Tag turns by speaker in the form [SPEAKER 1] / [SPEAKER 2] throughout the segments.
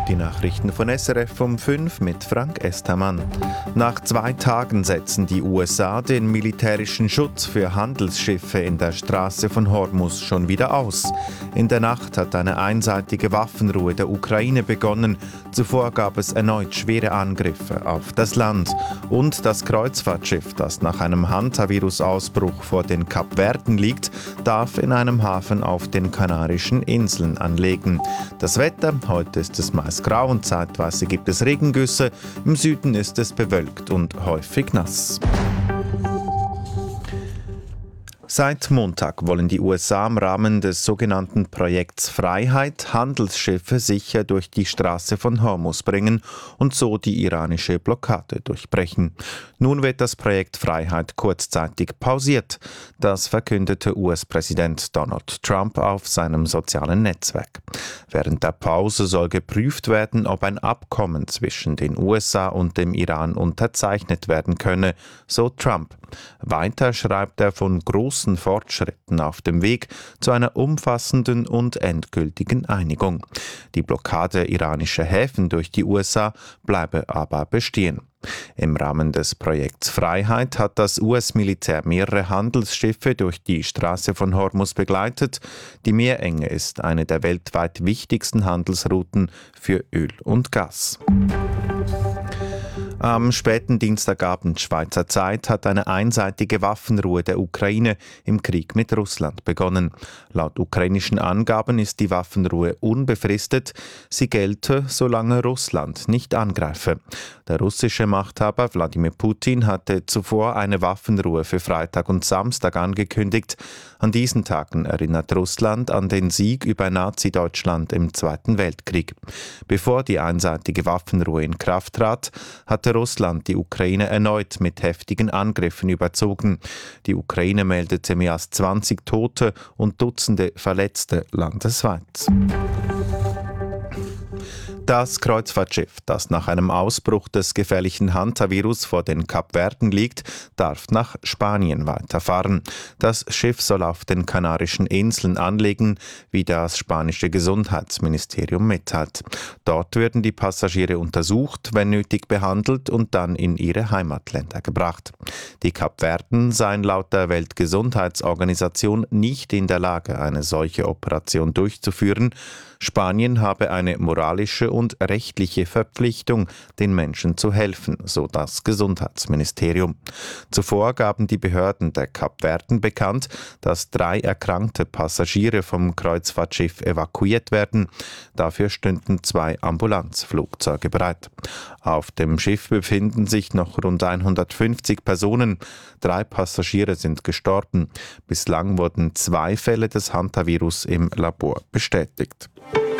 [SPEAKER 1] Die Nachrichten von SRF um 5 mit Frank Estermann. Nach 2 Tagen setzen die USA den militärischen Schutz für Handelsschiffe in der Straße von Hormuz schon wieder aus. In der Nacht hat eine einseitige Waffenruhe der Ukraine begonnen. Zuvor gab es erneut schwere Angriffe auf das Land. Und das Kreuzfahrtschiff, das nach einem Hantavirus-Ausbruch vor den Kapverden liegt, darf in einem Hafen auf den Kanarischen Inseln anlegen. Das Wetter, heute ist es meist grau und zeitweise gibt es Regengüsse. Im Süden ist es bewölkt und häufig nass. Seit Montag wollen die USA im Rahmen des sogenannten Projekts Freiheit Handelsschiffe sicher durch die Straße von Hormuz bringen und so die iranische Blockade durchbrechen. Nun wird das Projekt Freiheit kurzzeitig pausiert. Das verkündete US-Präsident Donald Trump auf seinem sozialen Netzwerk. Während der Pause soll geprüft werden, ob ein Abkommen zwischen den USA und dem Iran unterzeichnet werden könne, so Trump. Weiter schreibt er von großen Fortschritten auf dem Weg zu einer umfassenden und endgültigen Einigung. Die Blockade iranischer Häfen durch die USA bleibe aber bestehen. Im Rahmen des Projekts Freiheit hat das US-Militär mehrere Handelsschiffe durch die Straße von Hormuz begleitet. Die Meerenge ist eine der weltweit wichtigsten Handelsrouten für Öl und Gas. Am späten Dienstagabend Schweizer Zeit hat eine einseitige Waffenruhe der Ukraine im Krieg mit Russland begonnen. Laut ukrainischen Angaben ist die Waffenruhe unbefristet. Sie gelte, solange Russland nicht angreife. Der russische Machthaber Wladimir Putin hatte zuvor eine Waffenruhe für Freitag und Samstag angekündigt. An diesen Tagen erinnert Russland an den Sieg über Nazi-Deutschland im Zweiten Weltkrieg. Bevor die einseitige Waffenruhe in Kraft trat, hatte Russland die Ukraine erneut mit heftigen Angriffen überzogen. Die Ukraine meldete mehr als 20 Tote und Dutzende Verletzte landesweit. Das Kreuzfahrtschiff, das nach einem Ausbruch des gefährlichen Hantavirus vor den Kapverden liegt, darf nach Spanien weiterfahren. Das Schiff soll auf den Kanarischen Inseln anlegen, wie das spanische Gesundheitsministerium mitteilt. Dort würden die Passagiere untersucht, wenn nötig behandelt und dann in ihre Heimatländer gebracht. Die Kapverden seien laut der Weltgesundheitsorganisation nicht in der Lage, eine solche Operation durchzuführen. Spanien habe eine moralische und rechtliche Verpflichtung, den Menschen zu helfen, so das Gesundheitsministerium. Zuvor gaben die Behörden der Kapverden bekannt, dass 3 erkrankte Passagiere vom Kreuzfahrtschiff evakuiert werden. Dafür stünden 2 Ambulanzflugzeuge bereit. Auf dem Schiff befinden sich noch rund 150 Personen. 3 Passagiere sind gestorben. Bislang wurden 2 Fälle des Hantavirus im Labor bestätigt.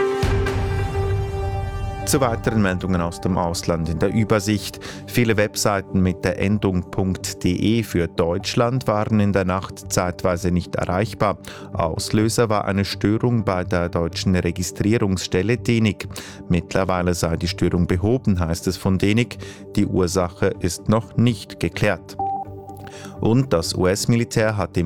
[SPEAKER 1] Zu weiteren Meldungen aus dem Ausland in der Übersicht. Viele Webseiten mit der Endung .de für Deutschland waren in der Nacht zeitweise nicht erreichbar. Auslöser war eine Störung bei der deutschen Registrierungsstelle DENIC. Mittlerweile sei die Störung behoben, heißt es von DENIC. Die Ursache ist noch nicht geklärt. Und das US-Militär hat im